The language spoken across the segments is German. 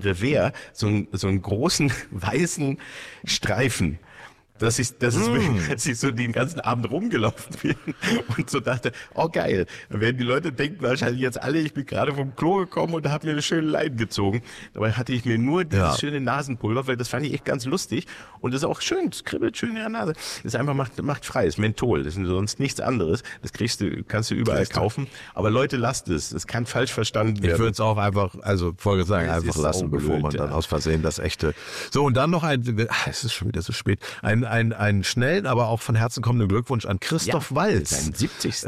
Revers so einen großen weißen Streifen. Das ist wirklich, als ich so den ganzen Abend rumgelaufen bin und so dachte, oh geil, dann werden die Leute denken wahrscheinlich jetzt alle, ich bin gerade vom Klo gekommen und habe mir eine schöne Leine gezogen. Dabei hatte ich mir nur dieses schöne Nasenpulver, weil das fand ich echt ganz lustig und das ist auch schön, es kribbelt schön in der Nase. Das ist einfach macht frei, das ist Menthol, das ist sonst nichts anderes. Das kannst du überall kaufen, aber Leute, lasst es, das kann falsch verstanden werden. Ich würde es auch einfach, also Folge sagen, einfach lassen, bevor man dann aus Versehen das echte. So, und dann noch es ist schon wieder so spät, einen schnellen, aber auch von Herzen kommenden Glückwunsch an Christoph Waltz. Sein 70.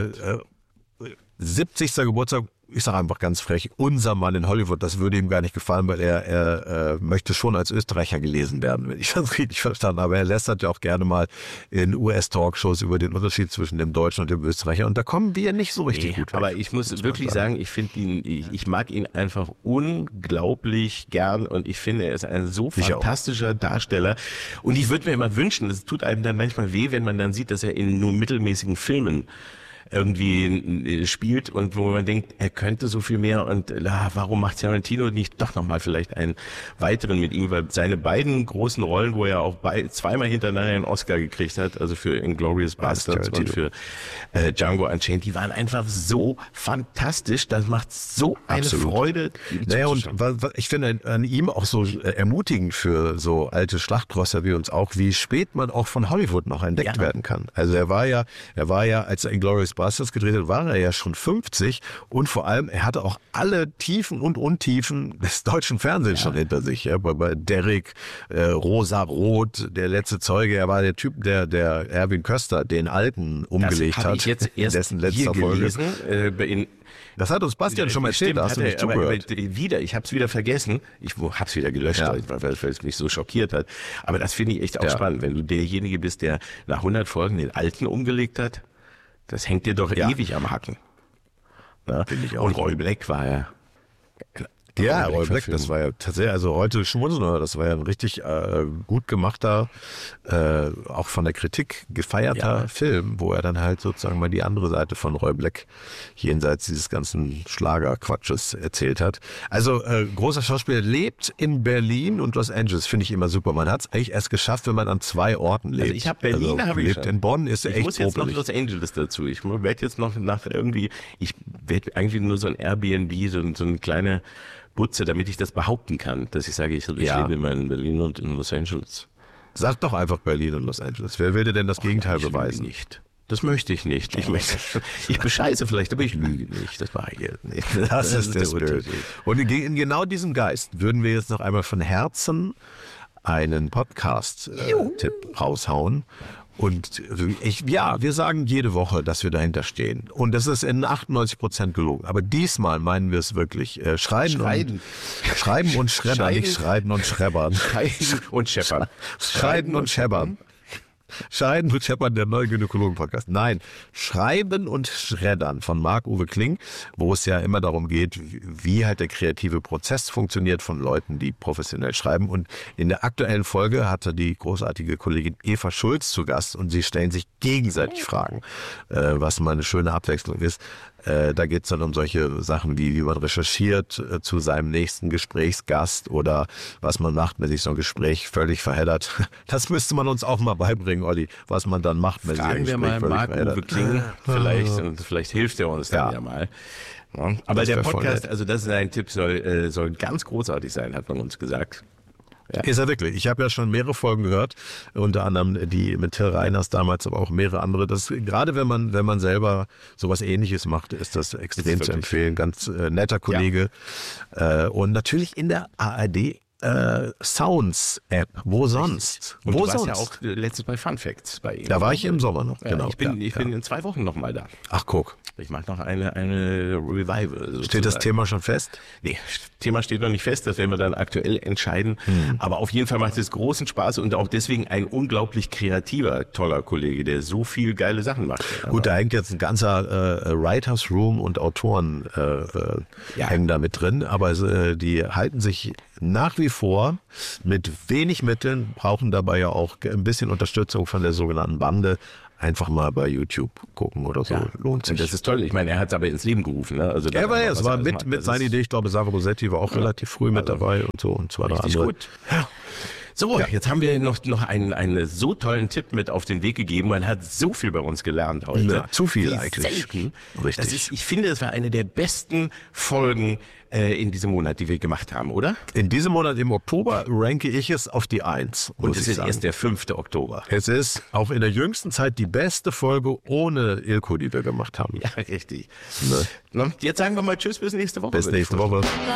70. Geburtstag. Ich sage einfach ganz frech, unser Mann in Hollywood, das würde ihm gar nicht gefallen, weil er möchte schon als Österreicher gelesen werden, wenn ich das richtig verstanden habe. Er lästert ja auch gerne mal in US-Talkshows über den Unterschied zwischen dem Deutschen und dem Österreicher und da kommen wir nicht so richtig gut weg. Aber ich muss wirklich sagen, ich mag ihn einfach unglaublich gern und ich finde, er ist ein so fantastischer Darsteller und ich würde mir immer wünschen, es tut einem dann manchmal weh, wenn man dann sieht, dass er in nur mittelmäßigen Filmen irgendwie spielt und wo man denkt, er könnte so viel mehr und warum macht Tarantino nicht doch nochmal vielleicht einen weiteren mit ihm, weil seine beiden großen Rollen, wo er auch zweimal hintereinander einen Oscar gekriegt hat, also für Inglourious Basterds und für Django Unchained, die waren einfach so fantastisch, das macht so eine Freude. Naja, und ich finde an ihm auch so ermutigend für so alte Schlachtrösser wie uns auch, wie spät man auch von Hollywood noch entdeckt werden kann. Also er war ja, als er Inglourious Basterds gedreht hat, war er ja schon 50 und vor allem, er hatte auch alle Tiefen und Untiefen des deutschen Fernsehens schon hinter sich. Ja, bei Derrick, Rosa-Rot, der letzte Zeuge, er war der Typ, der Erwin Köster, den Alten, umgelegt hat. Ich jetzt erst dessen letzter Folge. Das hat uns Bastian schon mal erzählt, da hast du nicht zugehört. Ich habe es wieder vergessen. Ich habe es wieder gelöscht, weil es mich so schockiert hat. Aber das finde ich echt auch spannend, wenn du derjenige bist, der nach 100 Folgen den Alten umgelegt hat. Das hängt dir doch ewig am Hacken. Finde ich auch. Und Roy Black war ja... Ja, Roy Black, das war ja tatsächlich, also heute schmunzeln, das war ja ein richtig gut gemachter, auch von der Kritik gefeierter Film, wo er dann halt sozusagen mal die andere Seite von Roy Black jenseits dieses ganzen Schlagerquatsches erzählt hat. Also großer Schauspieler, lebt in Berlin und Los Angeles, finde ich immer super. Man hat es eigentlich erst geschafft, wenn man an 2 Orten lebt. Also ich habe Berlin, lebt in Bonn, ist echt Ich muss jetzt popelig. noch Los Angeles dazu. Ich werde jetzt noch ich werde eigentlich nur so ein Airbnb, so eine kleine Butze, damit ich das behaupten kann, dass ich sage, ich lebe immer in Berlin und in Los Angeles. Sag doch einfach Berlin und Los Angeles. Wer will dir denn das Gegenteil beweisen? Nicht. Das möchte ich nicht. Ich bescheiße vielleicht, aber ich lüge nicht. Das war hier nicht. Das ist der Spirit. Und in genau diesem Geist würden wir jetzt noch einmal von Herzen einen Podcast-Tipp raushauen. Und wir sagen jede Woche, dass wir dahinter stehen. Und das ist in 98% gelungen. Aber diesmal meinen wir es wirklich. Schreiben und schreddern, nicht schreien und schrebbern. Schreien und scheppern. Schreien und scheppern. Scheiden und Scheppern, der neue Gynäkologen-Podcast. Nein, Schreiben und Schreddern von Marc-Uwe Kling, wo es ja immer darum geht, wie halt der kreative Prozess funktioniert von Leuten, die professionell schreiben. Und in der aktuellen Folge hatte die großartige Kollegin Eva Schulz zu Gast und sie stellen sich gegenseitig Fragen, was mal eine schöne Abwechslung ist. Da geht es dann um solche Sachen wie man recherchiert zu seinem nächsten Gesprächsgast oder was man macht, wenn sich so ein Gespräch völlig verheddert. Das müsste man uns auch mal beibringen, Olli, was man dann macht, wenn sich ein Gespräch völlig verheddert. Fragen wir mal Marc-Uwe Kling, vielleicht hilft er uns dann ja mal. Ja, aber der Podcast, also das ist ein Tipp, soll ganz großartig sein, hat man uns gesagt. Ja. Ist er wirklich. Ich habe ja schon mehrere Folgen gehört, unter anderem die mit Till Reiners damals, aber auch mehrere andere. Das, gerade wenn man selber sowas Ähnliches macht, ist das extrem zu empfehlen. Ganz netter Kollege. Ja. Und natürlich in der ARD Sounds App. Wo sonst? Und du warst ja auch letztens bei Fun Facts bei ihm. Da war ich im Sommer noch, genau. Ich bin in 2 Wochen noch mal da. Ach, guck. Ich mache noch eine Revival. Sozusagen. Steht das Thema schon fest? Nee, Thema steht noch nicht fest, das werden wir dann aktuell entscheiden. Aber auf jeden Fall macht es großen Spaß und auch deswegen ein unglaublich kreativer, toller Kollege, der so viel geile Sachen macht. Gut, da hängt jetzt ein ganzer Writers Room und Autoren hängen da mit drin, aber die halten sich nach wie vor mit wenig Mitteln, brauchen dabei ja auch ein bisschen Unterstützung von der sogenannten Bande, einfach mal bei YouTube gucken oder so. Lohnt sich. Und das ist toll. Ich meine, er hat es aber ins Leben gerufen. Ne? Also es war mit seiner Idee. Ich glaube, Sara Rossetti war auch relativ früh mit dabei und so. Und zwar richtig gut. Ja. So, jetzt haben wir noch einen so tollen Tipp mit auf den Weg gegeben. Man hat so viel bei uns gelernt heute. Ja, zu viel eigentlich. Selten. Richtig. Ich finde, es war eine der besten Folgen in diesem Monat, die wir gemacht haben, oder? In diesem Monat im Oktober ranke ich es auf die 1. Und es ist erst der 5. Oktober. Es ist auch in der jüngsten Zeit die beste Folge ohne Ilko, die wir gemacht haben. Ja, richtig. Ne? Jetzt sagen wir mal Tschüss, bis nächste Woche. Bis nächste Woche.